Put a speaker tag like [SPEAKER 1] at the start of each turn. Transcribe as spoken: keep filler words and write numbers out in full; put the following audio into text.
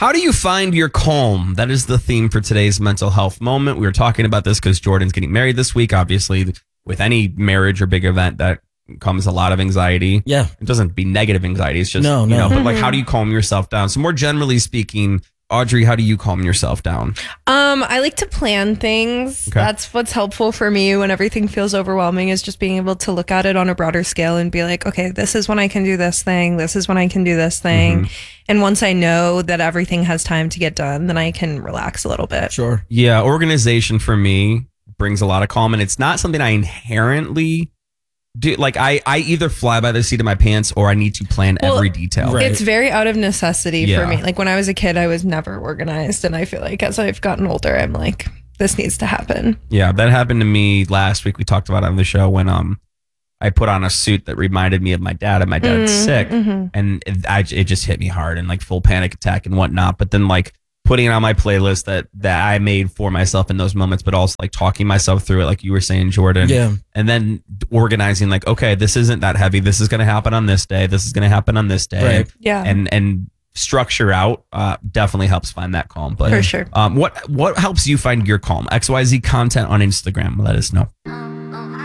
[SPEAKER 1] How do you find your calm? That is the theme for today's mental health moment. We were talking about this because Jordan's getting married this week. Obviously, with any marriage or big event, that comes a lot of anxiety.
[SPEAKER 2] Yeah.
[SPEAKER 1] It doesn't be negative anxiety. It's just,
[SPEAKER 2] no, no.
[SPEAKER 1] you know, but
[SPEAKER 3] Mm-hmm.
[SPEAKER 1] like, how do you calm yourself down? So more generally speaking, Audrey, how do you calm yourself down?
[SPEAKER 3] Um, I like to plan things.
[SPEAKER 1] Okay.
[SPEAKER 3] That's what's helpful for me when everything feels overwhelming, is just being able to look at it on a broader scale and be like, okay, this is when I can do this thing. This is when I can do this thing.
[SPEAKER 1] Mm-hmm.
[SPEAKER 3] And once I know that everything has time to get done, then I can relax a little bit.
[SPEAKER 2] Sure.
[SPEAKER 1] Yeah, organization for me brings a lot of calm, and it's not something I inherently do. Like I, I either fly by the seat of my pants or I need to plan
[SPEAKER 3] Well,
[SPEAKER 1] every detail.
[SPEAKER 2] right.
[SPEAKER 3] It's very out of necessity
[SPEAKER 1] Yeah.
[SPEAKER 3] for me. Like when I was a kid, I was never organized. And I feel like as I've gotten older, I'm like, this needs to happen.
[SPEAKER 1] Yeah, that happened to me last week. We talked about it on the show when um I put on a suit that reminded me of my dad, and my dad's
[SPEAKER 3] Mm,
[SPEAKER 1] sick,
[SPEAKER 3] mhm.
[SPEAKER 1] and it, I, it just hit me hard and like full panic attack and whatnot. But then like putting it on my playlist that that I made for myself in those moments, but also like talking myself through it, like you were saying, Jordan.
[SPEAKER 2] Yeah.
[SPEAKER 1] And then organizing, like, okay, this isn't that heavy. This is going to happen on this day. This is going to happen on this day.
[SPEAKER 2] Right.
[SPEAKER 3] Yeah.
[SPEAKER 1] And and structure out uh, definitely helps find that calm. But
[SPEAKER 3] For sure.
[SPEAKER 1] um, what what helps you find your calm? X Y Z content on Instagram. Let us know.